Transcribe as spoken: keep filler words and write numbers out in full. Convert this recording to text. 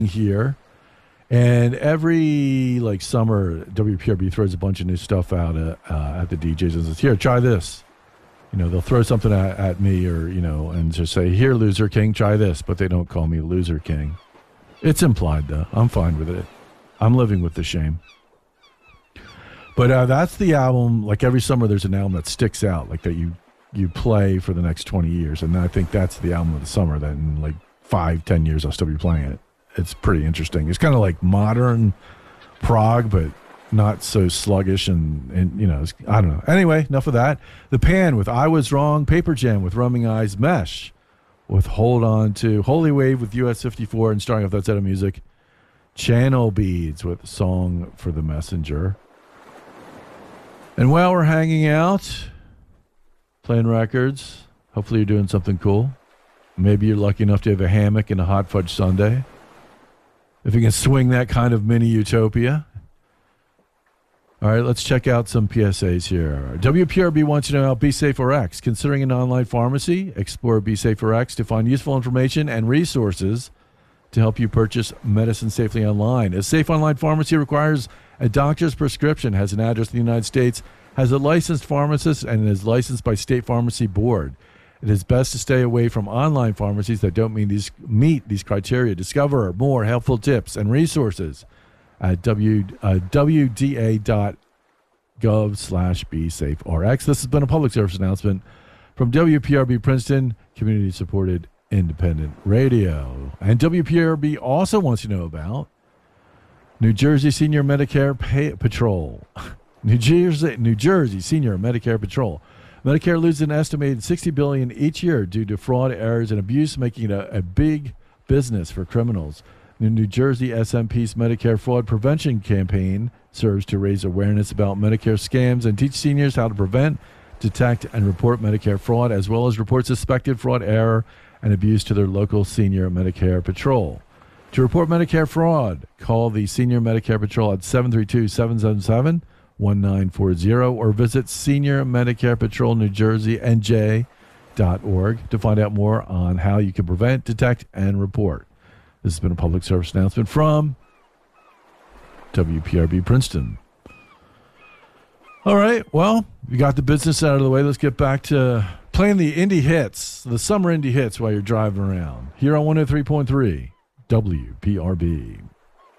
here. And every like summer, W P R B throws a bunch of new stuff out at, uh, at the D Js and says, here, try this. You know, they'll throw something at, at me or, you know, and just say, here, Loser King, try this. But they don't call me Loser King. It's implied, though. I'm fine with it. I'm living with the shame. But uh, that's the album. Like every summer, there's an album that sticks out, like that you, you play for the next twenty years. And I think that's the album of the summer that in like five, ten years, I'll still be playing it. It's pretty interesting. It's kind of like modern prog, but not so sluggish and, and you know, I don't know. Anyway, enough of that. The Pan with I Was Wrong, Paper Jam with Roaming Eyes, Mesh with Hold On To, Holy Wave with U S fifty-four, and starting off that set of music, Channel Beads with Song for the Messenger. And while we're hanging out, playing records, hopefully you're doing something cool. Maybe you're lucky enough to have a hammock and a hot fudge sundae. If you can swing that kind of mini utopia. All right, let's check out some P S As here. W P R B wants you to know about BeSaferX. Considering an online pharmacy, explore BeSaferX to find useful information and resources to help you purchase medicine safely online. A safe online pharmacy requires a doctor's prescription, has an address in the United States, has a licensed pharmacist, and is licensed by State Pharmacy Board. It is best to stay away from online pharmacies that don't meet these, meet these criteria. Discover more helpful tips and resources at w, uh, w d a dot gov slash BeSafeRx. This has been a public service announcement from W P R B Princeton, community-supported independent radio. And W P R B also wants you to know about New Jersey Senior Medicare Pay Patrol. New Jersey, New Jersey Senior Medicare Patrol. Medicare loses an estimated sixty billion dollars each year due to fraud, errors, and abuse, making it a, a big business for criminals. The New Jersey S M P's Medicare Fraud Prevention Campaign serves to raise awareness about Medicare scams and teach seniors how to prevent, detect, and report Medicare fraud, as well as report suspected fraud, error, and abuse to their local Senior Medicare Patrol. To report Medicare fraud, call the Senior Medicare Patrol at seven three two, seven seven seven, one nine four zero or visit Senior Medicare Patrol New Jersey N J dot org to find out more on how you can prevent, detect, and report. This has been a public service announcement from W P R B Princeton. All right, well, we got the business out of the way. Let's get back to playing the indie hits, the summer indie hits while you're driving around. Here on one oh three point three W P R B.